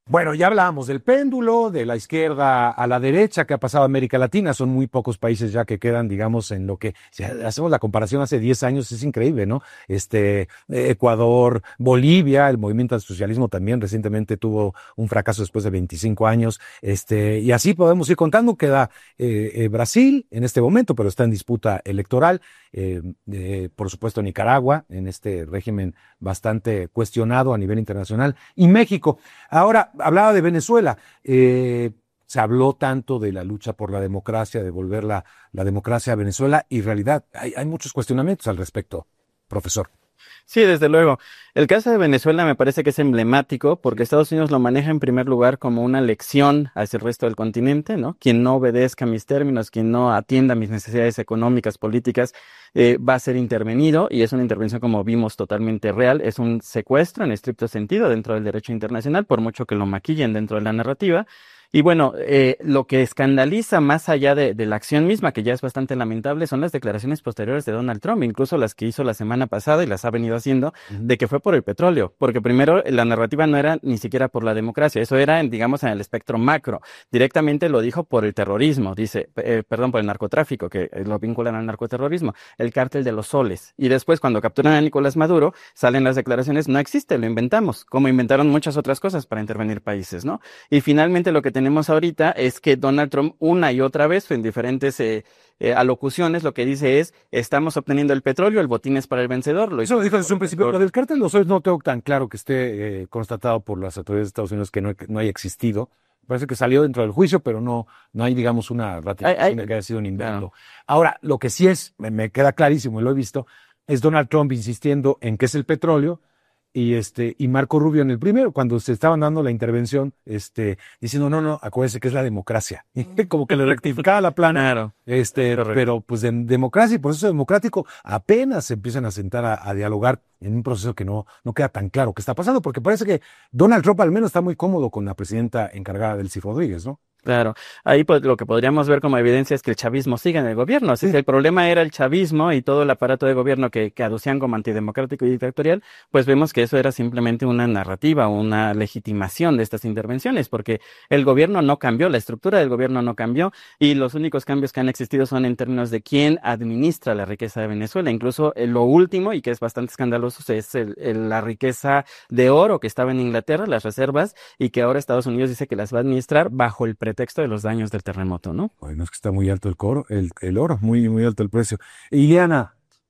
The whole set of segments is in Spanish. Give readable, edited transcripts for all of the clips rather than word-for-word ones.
Bueno, ya hablábamos del péndulo, de la izquierda a la derecha que ha pasado a América Latina. Son muy pocos países ya que quedan, digamos, en lo que, si hacemos la comparación hace 10 años, es increíble, ¿no? Ecuador, Bolivia, el movimiento al socialismo también recientemente tuvo un fracaso después de 25 años. Y así podemos ir contando. Queda Brasil en este momento, pero está en disputa electoral. Por supuesto, Nicaragua, en este régimen bastante cuestionado a nivel internacional. Y México. Ahora, hablaba de Venezuela. Se habló tanto de la lucha por la democracia, de volver la democracia a Venezuela, y en realidad hay muchos cuestionamientos al respecto, profesor. Sí, desde luego. El caso de Venezuela me parece que es emblemático porque Estados Unidos lo maneja en primer lugar como una lección hacia el resto del continente, ¿no? Quien no obedezca mis términos, quien no atienda mis necesidades económicas, políticas, va a ser intervenido, y es una intervención, como vimos, totalmente real. Es un secuestro en estricto sentido dentro del derecho internacional, por mucho que lo maquillen dentro de la narrativa. Y bueno, lo que escandaliza más allá de la acción misma, que ya es bastante lamentable, son las declaraciones posteriores de Donald Trump, incluso las que hizo la semana pasada y las ha venido haciendo, de que fue por el petróleo, porque primero la narrativa no era ni siquiera por la democracia, eso era, digamos, en el espectro macro. Directamente lo dijo por el terrorismo, dice, perdón, por el narcotráfico, que lo vinculan al narcoterrorismo, el cártel de los soles. Y después, cuando capturan a Nicolás Maduro, salen las declaraciones: no existe, lo inventamos, como inventaron muchas otras cosas para intervenir países, ¿no? Y finalmente lo que tenemos ahorita es que Donald Trump, una y otra vez, en diferentes alocuciones, lo que dice es: estamos obteniendo el petróleo, el botín es para el vencedor. Eso lo dijo desde un principio. Lo del cártel de los Soles no tengo tan claro que esté constatado por las autoridades de Estados Unidos que no haya existido. Parece que salió dentro del juicio, pero no hay, digamos, una ratificación de que haya sido un invento. Ahora, lo que sí me queda clarísimo y lo he visto, es Donald Trump insistiendo en que es el petróleo, y Marco Rubio en el primero, cuando se estaban dando la intervención, diciendo, no, acuérdense que es la democracia. Y como que le rectificaba la plana. Claro, Pero pues de democracia y proceso democrático apenas se empiezan a sentar a dialogar en un proceso que no queda tan claro qué está pasando, porque parece que Donald Trump al menos está muy cómodo con la presidenta encargada, Delcy Rodríguez, ¿no? claro. Ahí pues lo que podríamos ver como evidencia es que el chavismo sigue en el gobierno. Así que el problema era el chavismo y todo el aparato de gobierno que aducían como antidemocrático y dictatorial. Pues vemos que eso era simplemente una narrativa, una legitimación de estas intervenciones, porque el gobierno no cambió, la estructura del gobierno no cambió, y los únicos cambios que han existido son en términos de quién administra la riqueza de Venezuela. Incluso lo último, y que es bastante escandaloso, es la riqueza de oro que estaba en Inglaterra, las reservas, y que ahora Estados Unidos dice que las va a administrar bajo el pretexto de los daños del terremoto, ¿no? Bueno, es que está muy alto el oro, muy, muy alto el precio. Ileana.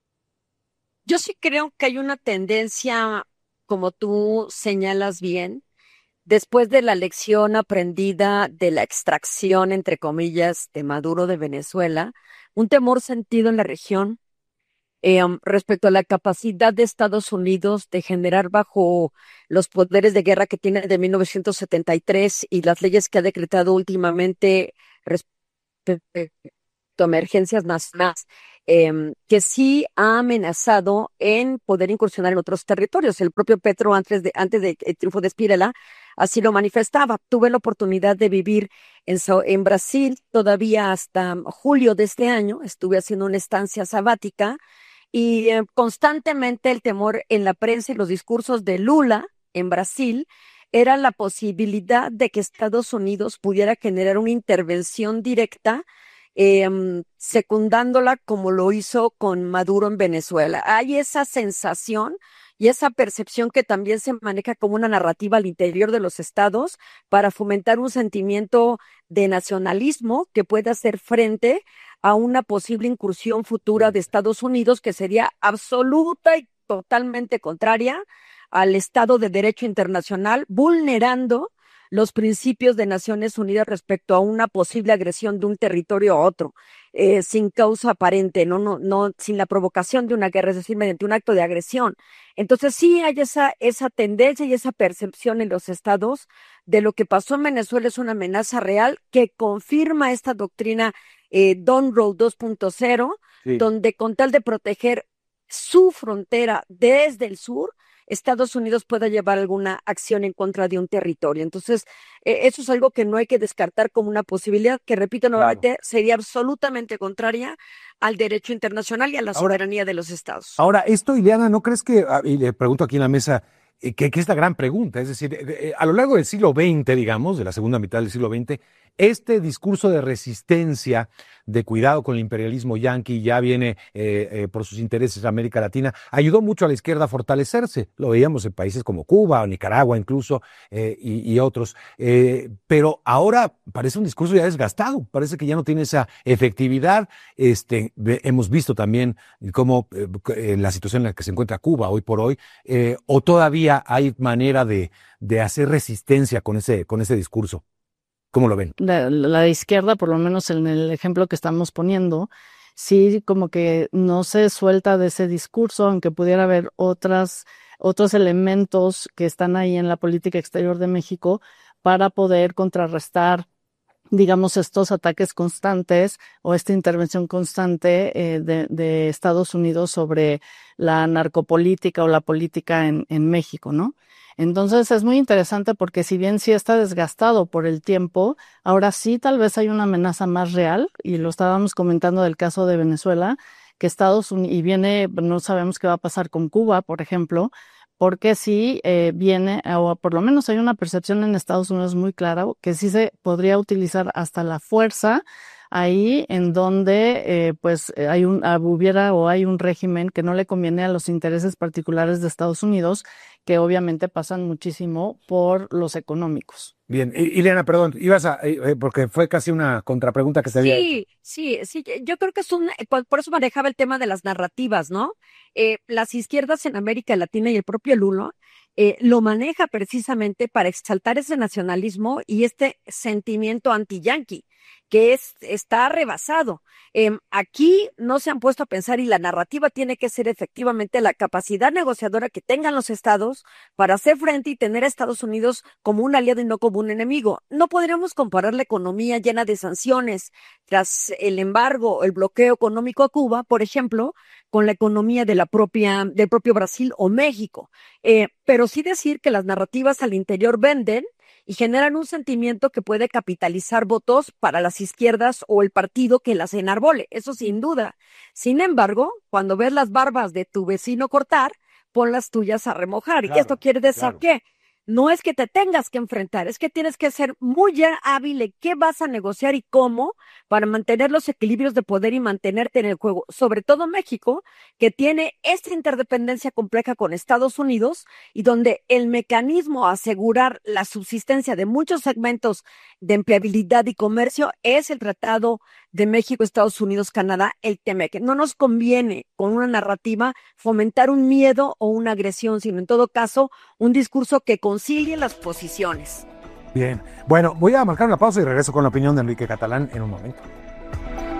Yo sí creo que hay una tendencia, como tú señalas bien, después de la lección aprendida de la extracción, entre comillas, de Maduro de Venezuela, un temor sentido en la región respecto a la capacidad de Estados Unidos de generar bajo los poderes de guerra que tiene de 1973 y las leyes que ha decretado últimamente respecto a emergencias nacionales, que sí ha amenazado en poder incursionar en otros territorios. El propio Petro, antes de el triunfo de Spirella, así lo manifestaba. Tuve la oportunidad de vivir en Brasil todavía hasta julio de este año. Estuve haciendo una estancia sabática y constantemente el temor en la prensa y los discursos de Lula en Brasil era la posibilidad de que Estados Unidos pudiera generar una intervención directa, secundándola como lo hizo con Maduro en Venezuela. Hay esa sensación y esa percepción que también se maneja como una narrativa al interior de los estados para fomentar un sentimiento de nacionalismo que pueda hacer frente a una posible incursión futura de Estados Unidos que sería absoluta y totalmente contraria al Estado de Derecho internacional, vulnerando los principios de Naciones Unidas respecto a una posible agresión de un territorio a otro, sin causa aparente, no, sin la provocación de una guerra, es decir, mediante un acto de agresión. Entonces sí hay esa tendencia y esa percepción en los estados de lo que pasó en Venezuela es una amenaza real que confirma esta doctrina Don't Roll 2.0, Sí. donde con tal de proteger su frontera desde el sur, Estados Unidos pueda llevar alguna acción en contra de un territorio. Entonces, eso es algo que no hay que descartar como una posibilidad que, repito nuevamente, sería absolutamente contraria al derecho internacional y a la soberanía de los estados. Ahora, esto, Ileana, ¿no crees que, y le pregunto aquí en la mesa, que es la gran pregunta. Es decir, a lo largo del siglo XX, digamos, de la segunda mitad del siglo XX, este discurso de resistencia, de cuidado con el imperialismo yanqui, ya viene por sus intereses de América Latina, ayudó mucho a la izquierda a fortalecerse. Lo veíamos en países como Cuba o Nicaragua incluso, y otros. Pero ahora parece un discurso ya desgastado, parece que ya no tiene esa efectividad. Hemos visto también cómo la situación en la que se encuentra Cuba hoy por hoy, o todavía hay manera de hacer resistencia con ese discurso. ¿Cómo lo ven? La izquierda, por lo menos en el ejemplo que estamos poniendo, sí como que no se suelta de ese discurso, aunque pudiera haber otros elementos que están ahí en la política exterior de México para poder contrarrestar, digamos, estos ataques constantes o esta intervención constante de Estados Unidos sobre la narcopolítica o la política en México, ¿no? Entonces es muy interesante porque si bien sí está desgastado por el tiempo, ahora sí tal vez hay una amenaza más real, y lo estábamos comentando del caso de Venezuela, que Estados Unidos, y viene, no sabemos qué va a pasar con Cuba, por ejemplo, porque sí viene, o por lo menos hay una percepción en Estados Unidos muy clara, que sí se podría utilizar hasta la fuerza ahí en donde hay un régimen que no le conviene a los intereses particulares de Estados Unidos, que obviamente pasan muchísimo por los económicos. Bien, Ileana, perdón, porque fue casi una contrapregunta que se había hecho. Sí, yo creo que por eso manejaba el tema de las narrativas, ¿no? Las izquierdas en América Latina y el propio Lulo lo maneja precisamente para exaltar ese nacionalismo y este sentimiento anti-yanqui, que está rebasado. Aquí no se han puesto a pensar, y la narrativa tiene que ser efectivamente la capacidad negociadora que tengan los estados para hacer frente y tener a Estados Unidos como un aliado y no como un enemigo. No podríamos comparar la economía llena de sanciones tras el embargo, el bloqueo económico a Cuba, por ejemplo, con la economía del propio Brasil o México. Pero sí decir que las narrativas al interior venden y generan un sentimiento que puede capitalizar votos para las izquierdas o el partido que las enarbole, eso sin duda. Sin embargo, cuando ves las barbas de tu vecino cortar, pon las tuyas a remojar. Claro, ¿Y esto quiere decir claro. qué? No es que te tengas que enfrentar, es que tienes que ser muy hábil en qué vas a negociar y cómo para mantener los equilibrios de poder y mantenerte en el juego. Sobre todo México, que tiene esta interdependencia compleja con Estados Unidos y donde el mecanismo a asegurar la subsistencia de muchos segmentos de empleabilidad y comercio es el Tratado de México, Estados Unidos, Canadá, el TEMEC. No nos conviene con una narrativa fomentar un miedo o una agresión, sino en todo caso un discurso que concilie las posiciones. Bien, bueno, voy a marcar una pausa y regreso con la opinión de Enrique Catalán en un momento.